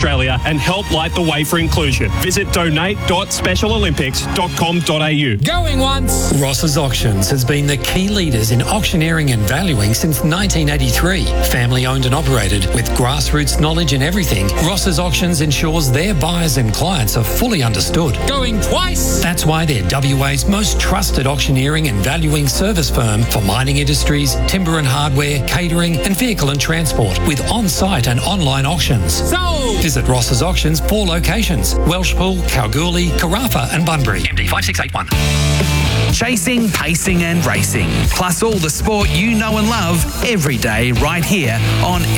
Australia and help light the way for inclusion. Visit donate.specialolympics.com.au. Going once. Ross's Auctions has been the key leaders in auctioneering and valuing since 1983. Family owned and operated with grassroots knowledge in everything, Ross's Auctions ensures their buyers and clients are fully understood. Going twice. That's why they're WA's most trusted auctioneering and valuing service firm for mining industries, timber and hardware, catering and vehicle and transport with on-site and online auctions. Sold! Visit Ross's Auctions 4 locations: Welshpool, Kalgoorlie, Carafa and Bunbury. MD 5681. Chasing, pacing and racing. Plus all the sport you know and love every day right here on